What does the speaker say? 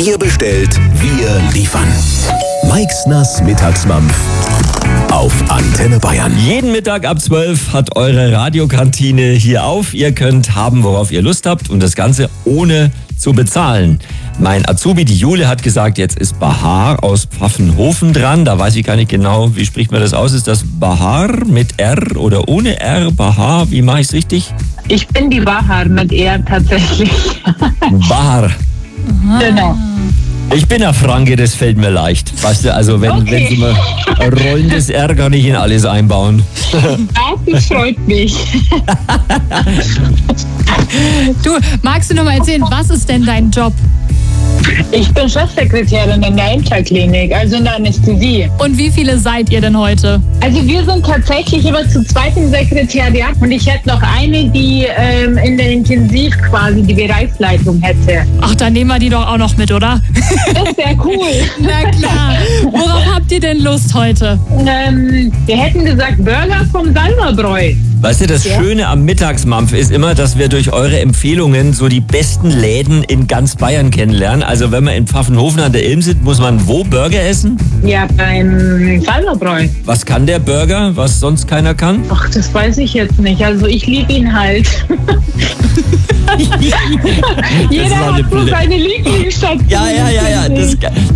Ihr bestellt, wir liefern. Meixners Mittagsmampf auf Antenne Bayern. Jeden Mittag ab 12 hat eure Radiokantine hier auf. Ihr könnt haben, worauf ihr Lust habt und das Ganze ohne zu bezahlen. Mein Azubi, die Jule, hat gesagt, jetzt ist Bahar aus Pfaffenhofen dran. Da weiß ich gar nicht genau, wie spricht man das aus? Ist das Bahar mit R oder ohne R? Bahar, wie mache ich es richtig? Ich bin die Bahar mit R tatsächlich. Bahar. Genau. Ich bin ein Franke, das fällt mir leicht. Weißt du, also wenn Sie mal rollendes R kann ich in alles einbauen. Das freut mich. Du, magst du noch mal erzählen, was ist denn dein Job? Ich bin Chefsekretärin in der Interklinik, also in der Anästhesie. Und wie viele seid ihr denn heute? Also wir sind tatsächlich immer zu zweit im Sekretariat und ich hätte noch eine, die in der Intensiv quasi die Bereichsleitung hätte. Ach, dann nehmen wir die doch auch noch mit, oder? Das wäre cool. Na klar. Worauf habt ihr denn Lust heute? Wir hätten gesagt Burger vom Salmerbräu. Weißt du, das Schöne am Mittagsmampf ist immer, dass wir durch eure Empfehlungen so die besten Läden in ganz Bayern kennenlernen. Also wenn man in Pfaffenhofen an der Ilm sitzt, muss man wo Burger essen? Ja, beim Salmerbräu. Was kann der Burger, was sonst keiner kann? Ach, das weiß ich jetzt nicht. Also ich liebe ihn halt. Jeder hat so seine Lieblingsstation. Ja.